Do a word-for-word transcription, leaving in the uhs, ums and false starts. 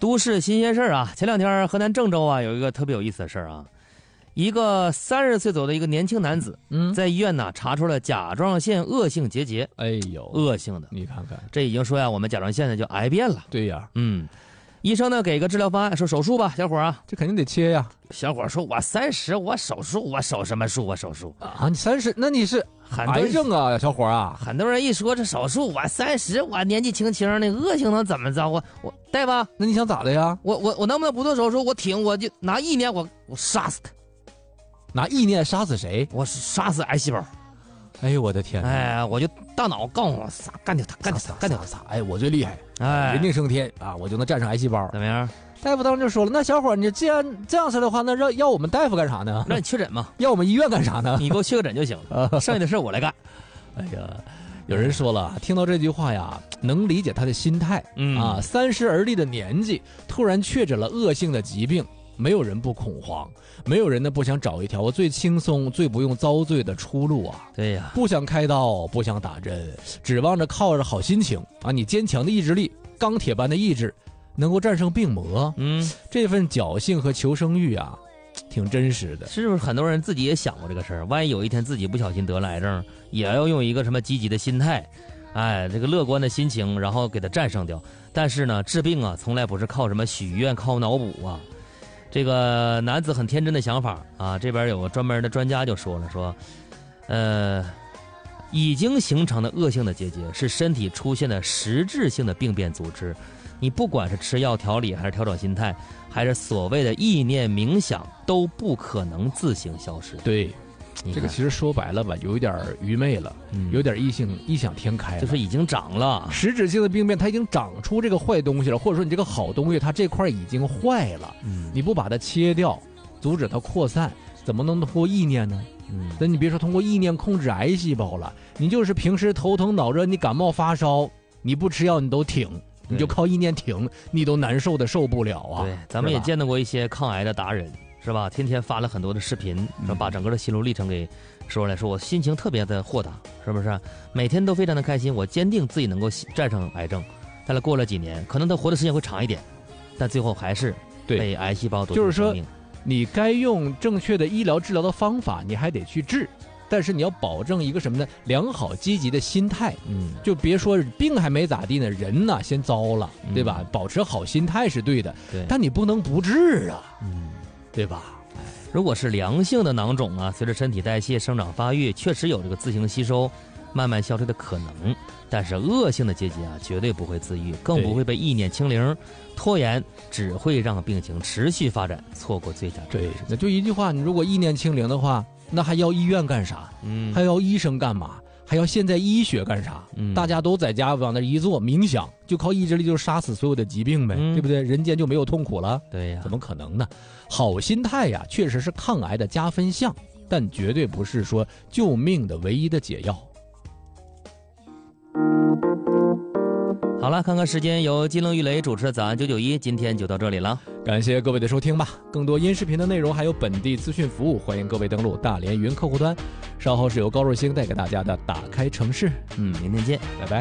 都市新鲜事儿啊！前两天河南郑州啊有一个特别有意思的事儿啊，一个三十岁左右的一个年轻男子，嗯，在医院呢查出了甲状腺恶性结节。 哎呦， 恶性的， 你看看， 这已经说呀，我们甲状腺呢就癌变了。 对呀， 嗯，医生呢给个治疗方案，说手术吧，小伙啊， 这肯定得切呀。 小伙说：“我三十，我手术，我手什么术？我手术啊！你三十，那你是癌症啊，小伙啊！ 很多人一说这手术，我三十，我年纪轻轻的，恶性能怎么着？我我大夫， 那你想咋的呀？ 我我我能不能不做手术？我挺，我就拿意念，我我杀死他， 拿意念杀死谁？ 我杀死癌细胞。 哎呦我的天！ 哎，我就大脑告诉我杀，干掉他，干掉他，干掉他！ 哎，我最厉害， 哎， 人定胜天啊！我就能战胜癌细胞， 怎么样？” 大夫当时就说了：“那小伙，你既然这样式的话，那要要我们大夫干啥呢？ 让你确诊嘛？ 要我们医院干啥呢？ 你给我确个诊就行了，剩下的事我来干。” 哎呀，有人说了，听到这句话呀，能理解他的心态。嗯啊，三十而立的年纪，突然确诊了恶性的疾病，没有人不恐慌，没有人呢不想找一条最轻松、最不用遭罪的出路啊。 对呀， 不想开刀，不想打针，指望着靠着好心情啊，你坚强的意志力、钢铁般的意志。能够战胜病魔，嗯，这份侥幸和求生欲啊，挺真实的。 是不是很多人自己也想过这个事儿？万一有一天自己不小心得了癌症，也要用一个什么积极的心态，哎，这个乐观的心情，然后给它战胜掉。但是呢，治病啊，从来不是靠什么许愿、靠脑补啊。这个男子很天真的想法啊，这边有个专门的专家就说了，说，呃，已经形成的恶性的结节是身体出现的实质性的病变组织。你不管是吃药调理，还是调整心态，还是所谓的意念冥想，都不可能自行消失。 对，这个其实说白了吧，有一点愚昧了，嗯、有点异性异想天开了， 就是已经长了实质性的病变，它已经长出这个坏东西了，或者说你这个好东西，它这块已经坏了，嗯、你不把它切掉，阻止它扩散，怎么能通过意念呢？嗯，那你别说通过意念控制癌细胞了，你就是平时头疼脑热，你感冒发烧，你不吃药你都挺。你就靠意念挺，你都难受的受不了啊！ 对，咱们也见到过一些抗癌的达人，是吧？天天发了很多的视频，嗯、把整个的心路历程给说出来，说我心情特别的豁达，是不是？每天都非常的开心，我坚定自己能够战胜癌症。但是过了几年，可能他活的时间会长一点，但最后还是被癌细胞夺走生命。 就是说，你该用正确的医疗治疗的方法，你还得去治。但是你要保证一个什么呢？良好积极的心态，嗯，就别说病还没咋地呢，人呢先糟了，对吧？嗯、保持好心态是对的， 对， 但你不能不治啊，嗯，对吧？ 如果是良性的囊肿啊，随着身体代谢、生长发育，确实有这个自行吸收、慢慢消退的可能。但是恶性的结节啊，绝对不会自愈，更不会被意念清零，拖延只会让病情持续发展，错过最佳治疗。 对，那就一句话，你如果意念清零的话。那还要医院干啥？嗯，还要医生干嘛？还要现在医学干啥？嗯，大家都在家往那一坐冥想，就靠意志力就杀死所有的疾病呗，嗯、对不对？人间就没有痛苦了？ 对呀， 怎么可能呢？好心态呀，确实是抗癌的加分项，但绝对不是说救命的唯一的解药。 好了，看看时间，由金龙玉雷主持的早安九九一，今天就到这里了。 感谢各位的收听吧。更多音视频的内容还有本地资讯服务，欢迎各位登录大连云客户端。稍后是由高若星带给大家的打开城市。 嗯，明天见， 拜拜。